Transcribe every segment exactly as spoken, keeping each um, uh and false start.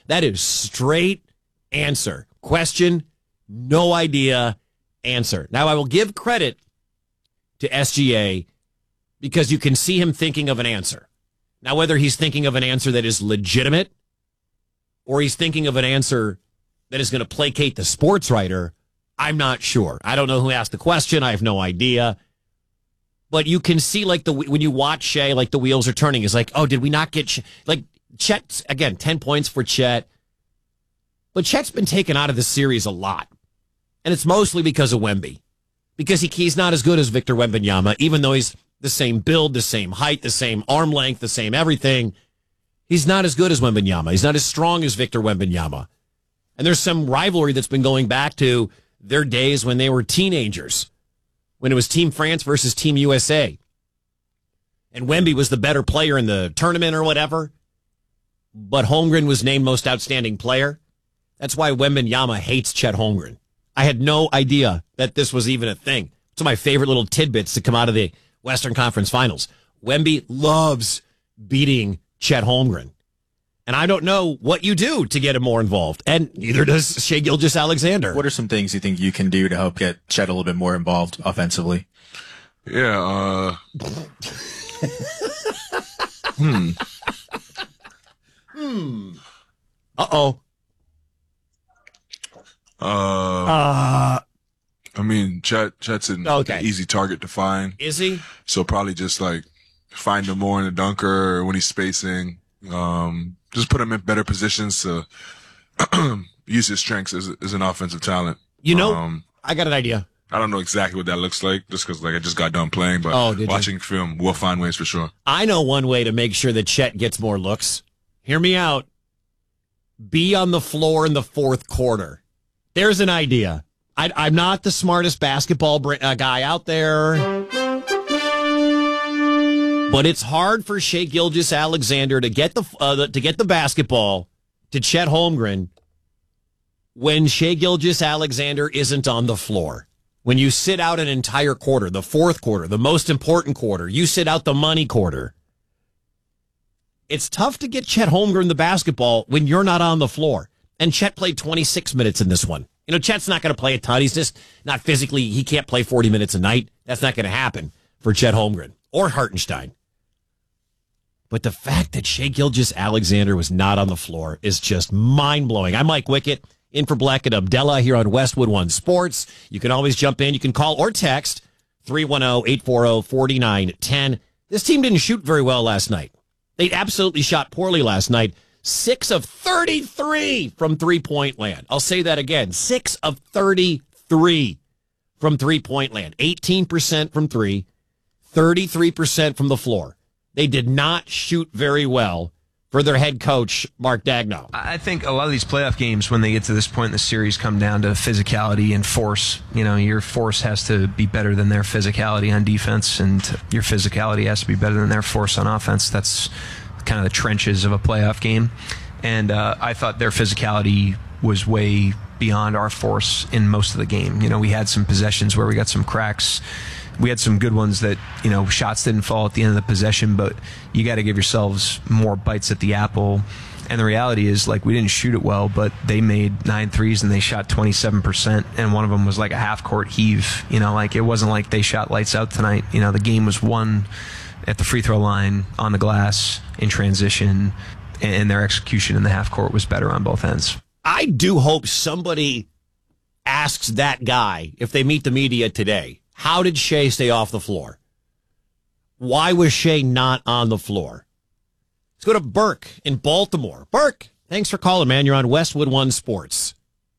That is straight answer. Question, no idea, answer. Now, I will give credit to S G A because you can see him thinking of an answer. Now, whether he's thinking of an answer that is legitimate or he's thinking of an answer that is going to placate the sports writer, I'm not sure. I don't know who asked the question. I have no idea. But you can see, like, the when you watch Shea, like, the wheels are turning. It's like, oh, did we not get... Ch-? Like, Chet, again, ten points for Chet. But Chet's been taken out of the series a lot. And it's mostly because of Wemby. Because he, he's not as good as Victor Wembanyama, even though he's the same build, the same height, the same arm length, the same everything. He's not as good as Wembanyama. He's not as strong as Victor Wembanyama. And there's some rivalry that's been going back to their days when they were teenagers, when it was Team France versus Team U S A. And Wemby was the better player in the tournament or whatever, but Holmgren was named most outstanding player. That's why Wembanyama hates Chet Holmgren. I had no idea that this was even a thing. It's one of my favorite little tidbits to come out of the Western Conference Finals. Wemby loves beating Chet Holmgren. And I don't know what you do to get him more involved. And neither does Shai Gilgeous-Alexander. What are some things you think you can do to help get Chet a little bit more involved offensively? Yeah. Uh, hmm. Hmm. Uh-oh. Uh, Uh, I mean, Chet, Chet's an Okay. easy target to find. is he? So probably just like find him more in the dunker or when he's spacing. Um, just put him in better positions to use his strengths as, as an offensive talent. You know, um, I got an idea. I don't know exactly what that looks like just because like I just got done playing, but Oh, did you? watching film, we'll find ways for sure. I know one way to make sure that Chet gets more looks. Hear me out. Be on the floor in the fourth quarter. There's an idea. I, I'm not the smartest basketball br- uh, guy out there, but it's hard for Shai Gilgeous-Alexander to get the uh, the- to get the basketball to Chet Holmgren when Shai Gilgeous-Alexander isn't on the floor. When you sit out an entire quarter, the fourth quarter, the most important quarter, you sit out the money quarter. It's tough to get Chet Holmgren the basketball when you're not on the floor. And Chet played twenty-six minutes in this one. You know, Chet's not going to play a ton. He's just not physically, he can't play forty minutes a night. That's not going to happen for Chet Holmgren or Hartenstein. But the fact that Shai Gilgeous-Alexander was not on the floor is just mind-blowing. I'm Mike Wickett, in for Black and Abdallah here on Westwood One Sports. You can always jump in. You can call or text three one zero, eight four zero, four nine one zero. This team didn't shoot very well last night. They absolutely shot poorly last night. Six of thirty-three from three-point land. I'll say that again. Six of thirty-three from three-point land. eighteen percent from three, thirty-three percent from the floor. They did not shoot very well for their head coach, Mark Daigneault. I think a lot of these playoff games, when they get to this point in the series, come down to physicality and force. You know, your force has to be better than their physicality on defense, and your physicality has to be better than their force on offense. That's kind of the trenches of a playoff game. And uh, I thought their physicality was way beyond our force in most of the game. You know, we had some possessions where we got some cracks. We had some good ones that, you know, shots didn't fall at the end of the possession, but you got to give yourselves more bites at the apple. And the reality is, like, we didn't shoot it well, but they made nine threes and they shot twenty-seven percent, and one of them was like a half-court heave. You know, like, it wasn't like they shot lights out tonight. You know, the game was won at the free throw line, on the glass, in transition, and their execution in the half court was better on both ends. I do hope somebody asks that guy, if they meet the media today, how did Shai stay off the floor? Why was Shai not on the floor? Let's go to Burke in Baltimore. Burke, thanks for calling, man. You're on Westwood One Sports.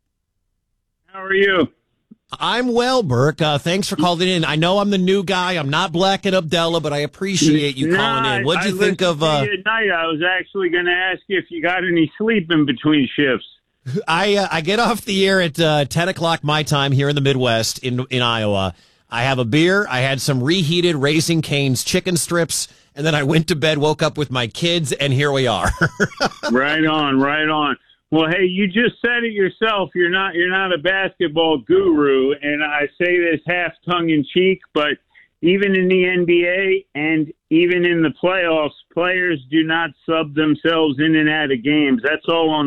How are you? I'm well, Burke. Uh, thanks for calling in. I know I'm the new guy. I'm not Black and Abdallah, but I appreciate you calling Nah, in. What'd you I think of... listened Uh, to you at night. I was actually going to ask you if you got any sleep in between shifts. I uh, I get off the air at uh, ten o'clock my time here in the Midwest in in Iowa. I have a beer. I had some reheated Raising Cane's chicken strips, and then I went to bed, woke up with my kids, and here we are. Right on, right on. Well, hey, you just said it yourself. You're not you're not a basketball guru, and I say this half tongue in cheek, but even in the N B A and even in the playoffs, players do not sub themselves in and out of games. That's all on